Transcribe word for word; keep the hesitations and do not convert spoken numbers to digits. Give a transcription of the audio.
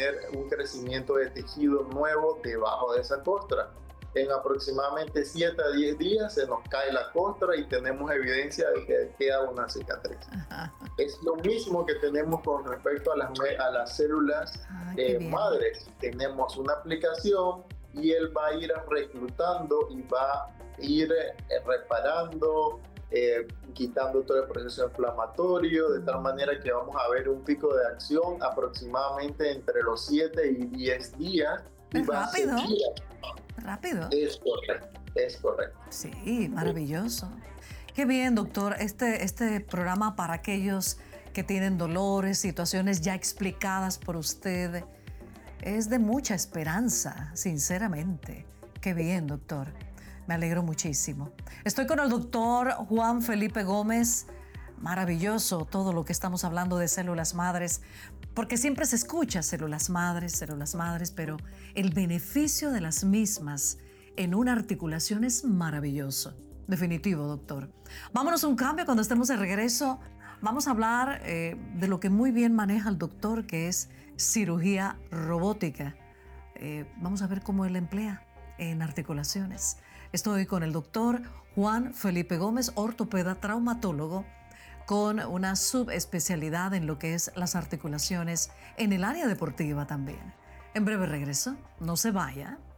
tener un crecimiento de tejido nuevo debajo de esa costra. En aproximadamente siete a diez días se nos cae la costra y tenemos evidencia de que queda una cicatriz. Ajá. Es lo mismo que tenemos con respecto a las, a las células ah, eh, madres. Tenemos una aplicación y él va a ir reclutando y va a ir eh, reparando, eh, quitando todo el proceso inflamatorio, de tal manera que vamos a ver un pico de acción aproximadamente entre los siete y diez días. Y es va rápido. A seguir. Rápido. Es correcto, es correcto. Sí, maravilloso. Qué bien, doctor. Este, este programa para aquellos que tienen dolores, situaciones ya explicadas por usted, es de mucha esperanza, sinceramente. Qué bien, doctor. Me alegro muchísimo. Estoy con el doctor Juan Felipe Gómez. Maravilloso todo lo que estamos hablando de células madres, porque siempre se escucha células madres, células madres, pero el beneficio de las mismas en una articulación es maravilloso. Definitivo, doctor. Vámonos a un cambio. Cuando estemos de regreso, vamos a hablar eh, de lo que muy bien maneja el doctor, que es cirugía robótica. Eh, vamos a ver cómo él emplea en articulaciones. Estoy con el doctor Juan Felipe Gómez, ortopeda traumatólogo, con una subespecialidad en lo que es las articulaciones en el área deportiva también. En breve regreso, no se vaya.